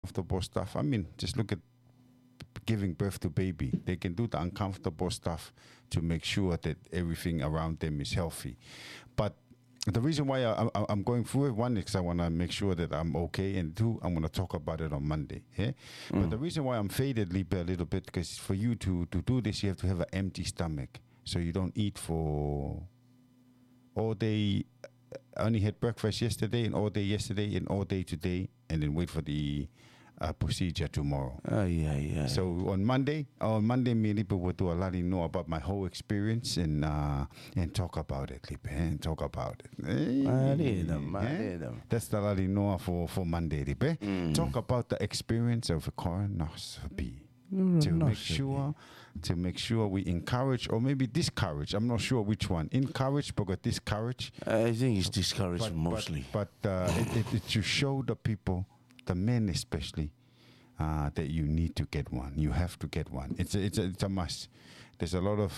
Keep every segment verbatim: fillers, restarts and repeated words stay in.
uncomfortable stuff. I mean, just look at giving birth to baby. They can do the uncomfortable stuff to make sure that everything around them is healthy. But the reason why I, I, I'm going through it, one, is I want to make sure that I'm okay, and two, I'm going to talk about it on Monday. Yeah? Mm. But the reason why I'm faded Lipe, a little bit, because for you to, to do this, you have to have an empty stomach. So you don't eat for all day. I only had breakfast yesterday, and all day yesterday, and all day today, and then wait for the uh, procedure tomorrow. Oh, yeah, yeah. So on Monday, on Monday, me and Lipe will do a lot of know about my whole experience and uh, and talk about it, Lipe, and talk about it. I did them, I did them. That's the lot of know for, for Monday, Lipe. Mm. Talk about the experience of a colonoscopy. Mm, to make sure to make sure we encourage or maybe discourage. I'm not sure which one. Encourage because discourage. I think it's discouraged but, mostly. But, but uh, it, it, it to show the people, the men especially, uh, that you need to get one. You have to get one. It's a, it's a, it's a must. There's a lot of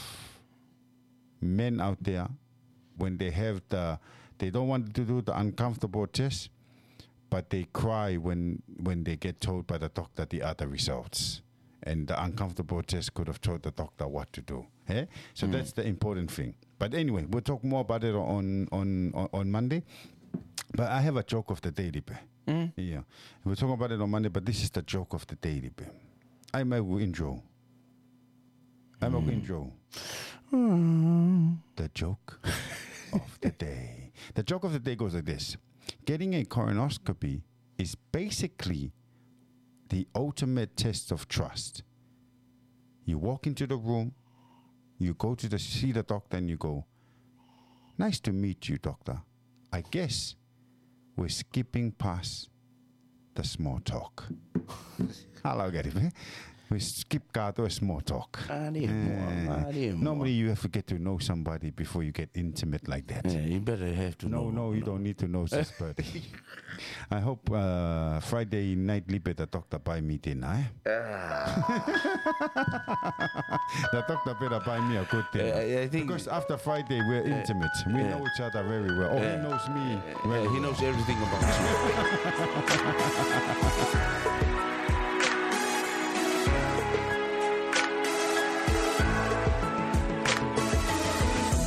men out there when they have the they don't want to do the uncomfortable test, but they cry when when they get told by the doctor the other results. And the uncomfortable test could have told the doctor what to do. Eh? So mm. that's the important thing. But anyway, we'll talk more about it on on, on, on Monday. But I have a joke of the day, Lipe. Mm. Yeah. We'll talk about it on Monday, but this is the joke of the day, Lipe. I'm a intro. I'm mm. a intro. Mm. The joke of the day. The joke of the day goes like this. Getting a colonoscopy is basically the ultimate test of trust. You walk into the room, you go to the see the doctor, and you go, "Nice to meet you, doctor. I guess we're skipping past the small talk." Hello, Gary. We skip kado small talk. I need uh, more. I need normally, more. you have to get to know somebody before you get intimate like that. Yeah, you better have to no, know. No, no, you no. don't need to know somebody. I hope uh, Friday night, Lipe, the doctor buy me dinner. Eh? Ah. The doctor better buy me a good dinner. Uh, I think because after Friday, we're uh, intimate. We uh, know each other very well. Oh, uh, he knows me. Uh, he knows everything about you.